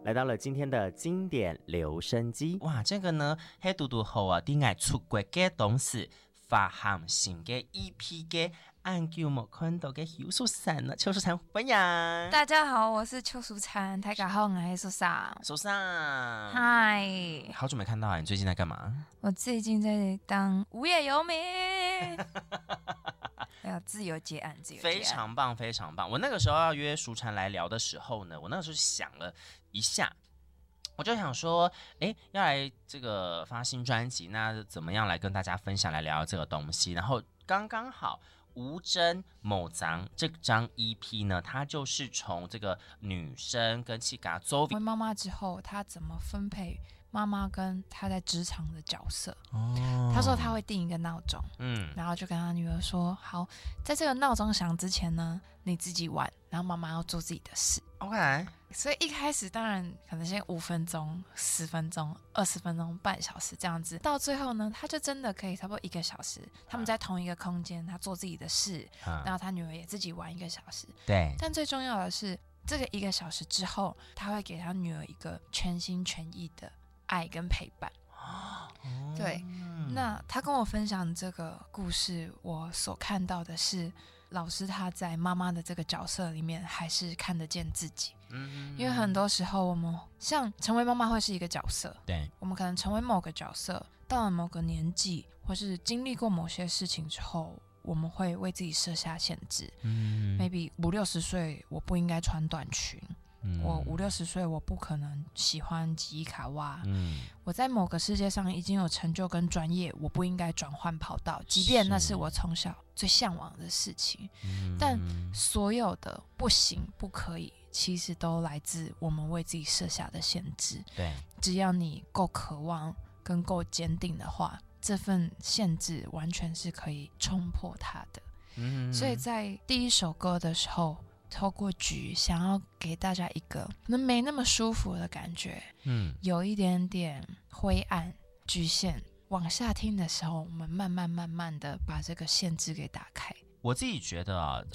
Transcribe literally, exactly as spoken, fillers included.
来到了今天的经典留声机。 哇，这个呢，黑嘟嘟后啊，你爱出国嘅东西，发行新嘅 E P 嘅，按叫莫看到嘅邱淑珊呢，邱淑珊欢迎。 大家好，我是邱淑珊，大家好，我是淑珊。 淑珊， 嗨， 好久没看到啊，你最近在干嘛？ 我最近在当无业游民。要自由接案，自由接案， 非常棒，非常棒。我那个时候要约淑珊来聊的时候呢，我那个时候想了一下，我就想说，哎，要来这个发新专辑，那怎么样来跟大家分享，来聊聊这个东西？然后刚刚好，吴真某张这张 E P 呢，它就是从这个女生跟气嘎周为妈妈之后，她怎么分配妈妈跟她在职场的角色？哦，她说她会定一个闹钟，嗯，然后就跟她女儿说，好，在这个闹钟响之前呢，你自己玩，然后妈妈要做自己的事。 OK。 所以一开始当然可能先五分钟、十分钟、二十分钟、半小时这样子，到最后呢，他就真的可以差不多一个小时，他们在同一个空间，他做自己的事，啊、然后他女儿也自己玩一个小时。 对。 但最重要的是，这个一个小时之后，他会给他女儿一个全心全意的爱跟陪伴。对，那他跟我分享这个故事，我所看到的是，老师他在妈妈的这个角色里面还是看得见自己。嗯，因为很多时候我们像成为妈妈会是一个角色， 对， 我们可能成为某个角色，到了某个年纪，或是经历过某些事情之后，我们会为自己设下限制。嗯 ，maybe 五六十岁我不应该穿短裙。嗯、我五六十岁，我不可能喜欢吉伊卡哇。嗯，我在某个世界上已经有成就跟专业，我不应该转换跑道，即便那是我从小最向往的事情。嗯、但所有的不行、不可以，其实都来自我们为自己设下的限制。 对， 只要你够渴望跟够坚定的话，这份限制完全是可以冲破它的。嗯，所以在第一首歌的时候，透过局想要给大家一个可能没那么舒服的感觉，嗯，有一点点灰暗局限，往下听的时候，我们慢慢慢慢的把这个限制给打开。 我自己觉得啊，